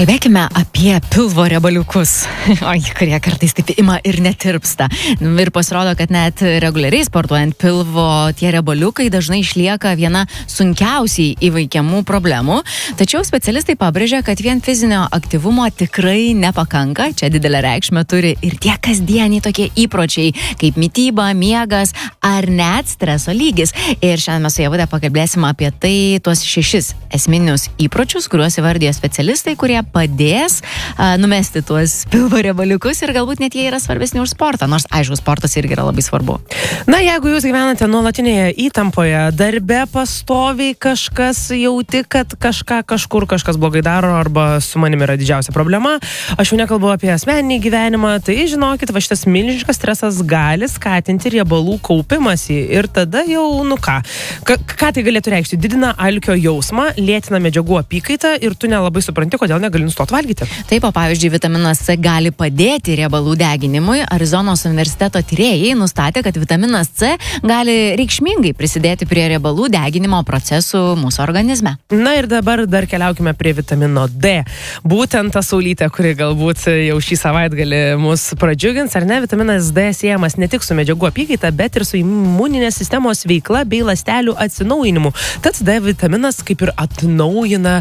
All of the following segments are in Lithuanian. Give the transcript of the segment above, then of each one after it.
Pakalbėkime apie pilvo riebaliukus, kurie kartais taip ima ir netirpsta. Ir pasirodo, kad net reguliariai sportuojant pilvo tie riebaliukai dažnai išlieka viena sunkiausiai įveikiamų problemų. Tačiau specialistai pabrėžia, kad vien fizinio aktyvumo tikrai nepakanka. Čia didelę reikšmę turi ir tie kasdieniai tokie įpročiai, kaip mityba, miegas ar net streso lygis. Ir šiandien mes su Ievute pakalbėsime apie tai, tuos 6 esminius įpročius, kuriuos įvardija specialistai, kurie padės numesti tuos pilvo riebaliukus ir galbūt net jie yra svarbesni už sportą, nors aišku, sportas irgi yra labai svarbu. Na, jeigu jūs gyvenate nuolatinėje įtampoje, darbe pastoviai kažkas jauti, kad kažkas blogai daro arba su manimi yra didžiausia problema, aš jau nekalbu apie asmeninį gyvenimą, tai žinokit, va šitas milžiniškas stresas gali skatinti riebalų kaupimąsi ir tada jau, ką tai galėtų reikšti? Didina alkio jausmą, lėtina medžiagų apykaitą ir tu nelabai supranti, kodėl negali nustoti valgyti. Taip, o pavyzdžiui, vitaminas C gali padėti riebalų deginimui. Arizonos universiteto tyrėjai nustatė, kad vitaminas C gali reikšmingai prisidėti prie riebalų deginimo procesų mūsų organizme. Na ir dabar dar keliaukime prie vitamino D. Būtent ta saulytė, kuri galbūt jau šį savaitgalį mus pradžiugins, ar ne? Vitaminas D siejamas ne tik su medžiagų apykaita, bet ir su imuninės sistemos veikla bei ląstelių atsinaujinimu. Tad D vitaminas kaip ir atnaujina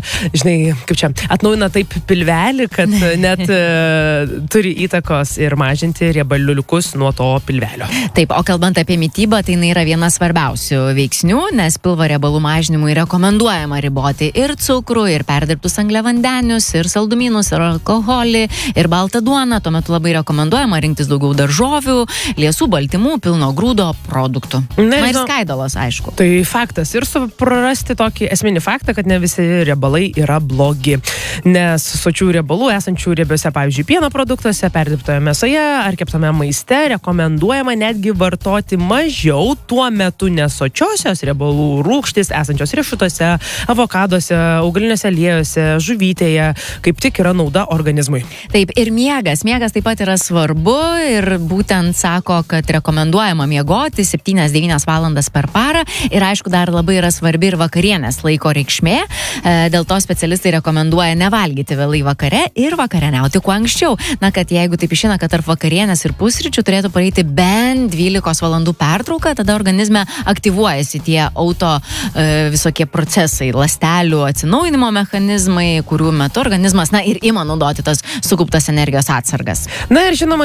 taip pilvelį, kad net turi įtakos ir mažinti riebaliukus nuo to pilvelio. Taip, o kalbant apie mitybą, tai jinai yra viena svarbiausių veiksnių, nes pilvo riebalų mažinimui rekomenduojama riboti ir cukrų, ir perdirbtus angliavandenius, ir saldumynus, ir alkoholį, ir baltą duoną. Tuo metu labai rekomenduojama rinktis daugiau daržovių, liesų baltymų, pilno grūdo produktų. Na ir skaidulos, aišku. Tai faktas. Ir suprasti tokį esminį faktą, kad ne visi riebalai yra blogi. Nes sočių riebalų esančių riebiuose, pavyzdžiui, pieno produktuose, perdirbtoje mėsoje ar keptame maiste rekomenduojama netgi vartoti mažiau, tuo metu nesočiosios riebalų rūgštys esančios riešutuose, avokaduose, augaliniuose aliejuose, žuvytėje, kaip tik yra nauda organizmui. Taip, ir miegas. Miegas taip pat yra svarbu ir būtent sako, kad rekomenduojama miegoti 7-9 valandas per parą ir aišku, dar labai yra svarbi ir vakarienės laiko reikšmė. Dėl to specialistai rekomenduoja nevalgyti vėlai vakare ir vakarieniauti kuo anksčiau. Na, kad jeigu taip išeina, kad tarp vakarienės ir pusryčių turėtų praeiti bent 12 valandų pertrauką, tada organizme aktyvuojasi tie visokie procesai, ląstelių atsinaujinimo mechanizmai, kurių metu organizmas, ir ima naudoti tas sukauptas energijos atsargas. Na ir žinoma,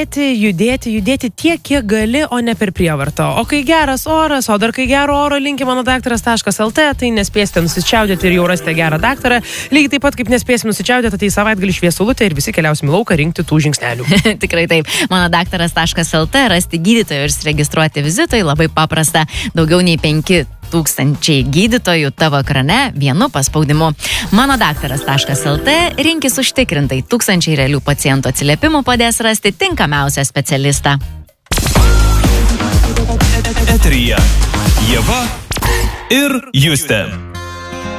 judėti tiek, kiek gali, o ne per prievartą. O kai geras oras, o dar kai gero oro linki mano daktaras.lt, tai nespėsite nusičiaudėti ir jau rasite gerą daktarą. Lygiai taip pat, kaip nespėsim nusičiaudėti, tai savaitgalį šviesulutė ir visi keliausim į lauką rinkti tų žingsnelių. Tikrai taip. Mano daktaras.lt, rasti gydytojų ir registruoti vizitui labai paprasta. Daugiau nei 5000 gydytojų tavo ekrane vienu paspaudimu. Mano daktaras.lt, rinkis užtikrintai. 1000 realių pacientų atsiliepimų padės rasti tinkamiausią specialistą. Eteryje Ieva ir Justė.